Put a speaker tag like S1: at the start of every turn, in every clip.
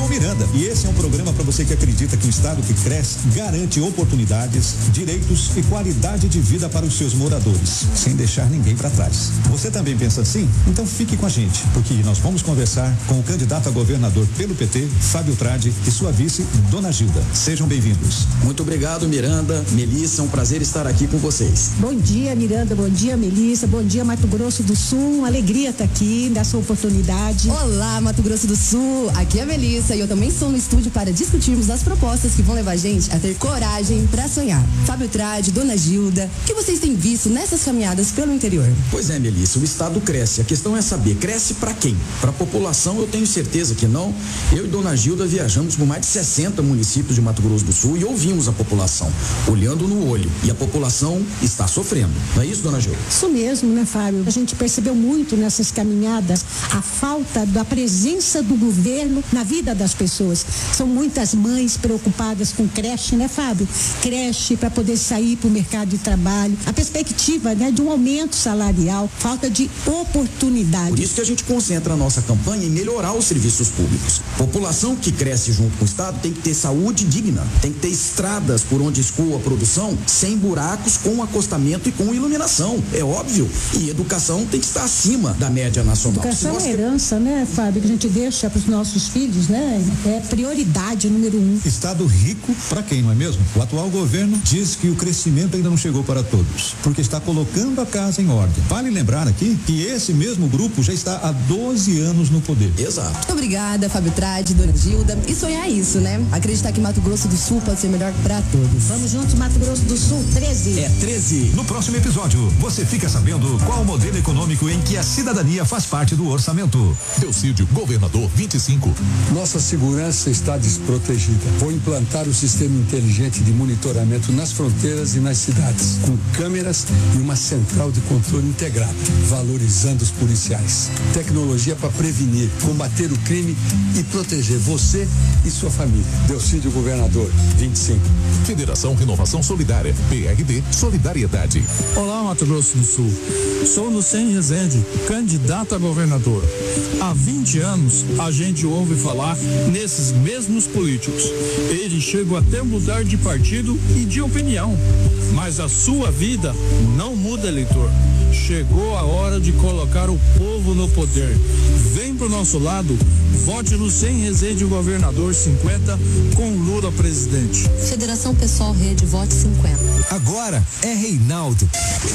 S1: Miranda. E esse é um programa para você que acredita que o estado que cresce garante oportunidades, direitos e qualidade de vida para os seus moradores, sem deixar ninguém para trás. Você também pensa assim? Então fique com a gente, porque nós vamos conversar com o candidato a governador pelo PT, Fábio Tradi, e sua vice, Dona Gilda. Sejam bem-vindos.
S2: Muito obrigado, Miranda, Melissa, é um prazer estar aqui com vocês.
S3: Bom dia, Miranda, bom dia, Melissa, bom dia, Mato Grosso do Sul, uma alegria estar aqui nessa oportunidade.
S4: Olá, Mato Grosso do Sul, aqui é a Melissa e eu também estou no estúdio para discutirmos as propostas que vão levar a gente a ter coragem para sonhar. Fábio Tradi, Dona Gilda, o que vocês têm visto nessas caminhadas pelo interior?
S2: Pois é, Melissa, o estado cresce, a questão é saber, cresce para quem? Para a população, eu tenho certeza que não. Eu e Dona Gilda viajamos por mais de 60 municípios de Mato Grosso do Sul e ouvimos a população, olhando no olho, e a população está sofrendo. Não é isso, Dona Gilda?
S3: Isso mesmo, né, Fábio? A gente percebeu muito nessas caminhadas a falta da presença do governo na vida das pessoas. São muitas mães preocupadas com creche, né, Fábio? Creche para poder sair para o mercado de trabalho, a perspectiva, né, de um aumento salarial, falta de oportunidades.
S2: Por isso que a gente concentra a nossa campanha em melhorar os serviços públicos. População que cresce junto com o Estado tem que ter saúde digna, tem que ter estradas por onde escoa a produção, sem buracos, com acostamento e com iluminação, é óbvio. E educação tem que estar acima da média nacional.
S3: Educação é herança, né, Fábio, que a gente deixa para os nossos filhos, né? É prioridade número 1.
S1: Estado rico para quem, não é mesmo? O atual governo diz que o crescimento ainda não chegou para todos, porque está colocando a casa em ordem. Vale lembrar aqui que esse mesmo grupo já está há 12 anos no poder.
S2: Exato.
S4: Muito obrigada, Fábio Tradi, Dona Gilda. E sonhar isso, né? Acreditar que Mato Grosso do Sul pode ser melhor para todos.
S3: Vamos juntos, Mato Grosso do Sul, 13.
S2: É 13.
S1: No próximo episódio, você fica sabendo qual o modelo econômico em que a cidadania faz parte do orçamento.
S5: Delcídio, governador 25.
S6: Nossa segurança está desprotegida. Vou implantar o sistema inteligente de monitoramento nas fronteiras e nas cidades, com câmeras e uma central de controle integrada, valorizando os policiais. Tecnologia para prevenir, combater o crime e proteger você e sua família. Delcídio, governador 25.
S5: Federação Renovação Solidária, PRD Solidariedade.
S7: Olá, Mato Grosso do Sul. Sou Lucien Rezende, candidato a governador. Há 20 anos, a gente ouve falar nesses mesmos políticos. Eles chegam até mudar de partido e de opinião. Mas a sua vida não muda, eleitor. Chegou a hora de colocar o povo no poder. Vem pro nosso lado, vote Lucien Rezende, governador 50, com Lula presidente.
S8: Federação Pessoal Rede, vote 50.
S9: Agora é Reinaldo.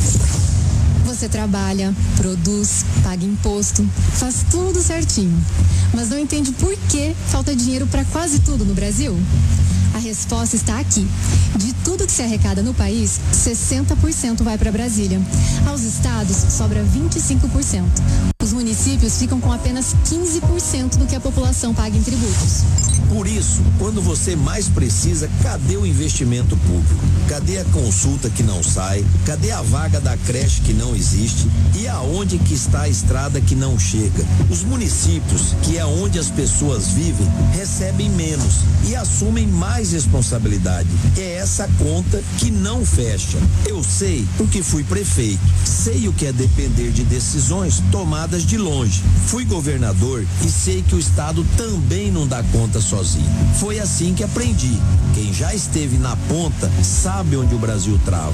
S8: Você trabalha, produz, paga imposto, faz tudo certinho. Mas não entende por que falta dinheiro para quase tudo no Brasil? A resposta está aqui. De tudo que se arrecada no país, 60% vai para Brasília. Aos estados, sobra 25%. Os municípios ficam com apenas 15% do que a população paga em tributos.
S10: Por isso, quando você mais precisa, cadê o investimento público? Cadê a consulta que não sai? Cadê a vaga da creche que não existe? E aonde que está a estrada que não chega? Os municípios, que é onde as pessoas vivem, recebem menos e assumem mais responsabilidade. É essa conta que não fecha. Eu sei porque fui prefeito. Sei o que é depender de decisões tomadas de longe. Fui governador e sei que o estado também não dá conta sozinho. Foi assim que aprendi. Quem já esteve na ponta sabe onde o Brasil trava.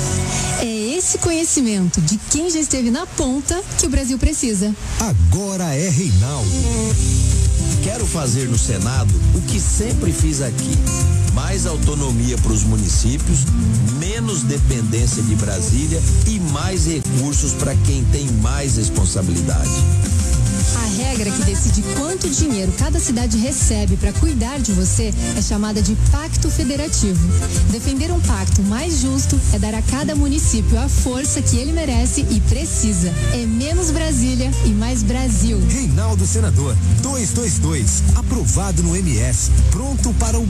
S8: É esse conhecimento de quem já esteve na ponta que o Brasil precisa.
S9: Agora é Reinaldo.
S10: Quero fazer no Senado o que sempre fiz aqui. Mais autonomia para os municípios, menos dependência de Brasília e mais recursos para quem tem mais responsabilidade.
S8: A regra que decide quanto dinheiro cada cidade recebe para cuidar de você é chamada de Pacto Federativo. Defender um pacto mais justo é dar a cada município a força que ele merece e precisa. É menos Brasília e mais Brasil.
S9: Reinaldo Senador 222, aprovado no MS, pronto para o